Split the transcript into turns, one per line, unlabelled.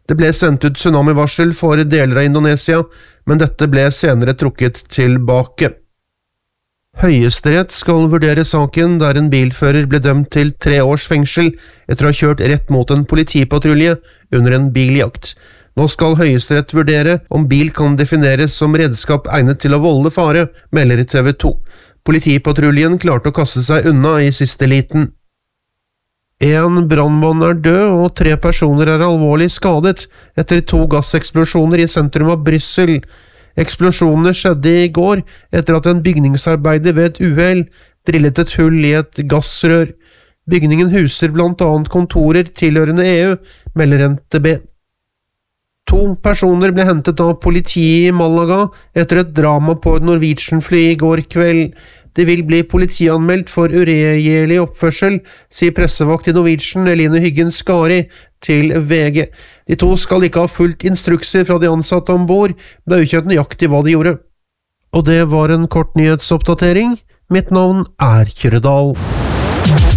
Det ble sendt ut tsunamivarsel for deler av Indonesia, men dette ble senere trukket tilbake. Høyesterett skal vurdere saken der en bilfører ble dømt til 3 års fengsel etter å ha kjørt rett mot en politipatrulje under en biljakt. Nå skal Høyesterett vurdere om bil kan defineres som redskap egnet til å volde fare, melder TV 2. Politipatruljen klarte å kaste seg unna i siste liten. En brannmann er død, og 3 personer er alvorlig skadet etter 2 gasseksplosjoner i sentrum av Bryssel. Eksplosjonene skjedde i går etter at en bygningsarbeider ved et uhell drillet et hull i et gassrør. Bygningen huser blant annet kontorer tilhørende EU, melder NTB. 2 personer ble hentet av politiet i Malaga etter et drama på et Norwegian-fly i går kveld. De vil bli politianmeldt for uregjerlig oppførsel, sier pressevakt i Norwegian Eline Hyggen Skari til VG. De 2 skal ikke ha fulgt instrukser fra de ansatte ombord, men det er ukjent nøyaktig hva de gjorde. Og det var en kort nyhetsoppdatering. Mitt navn er Kyrre Dahl.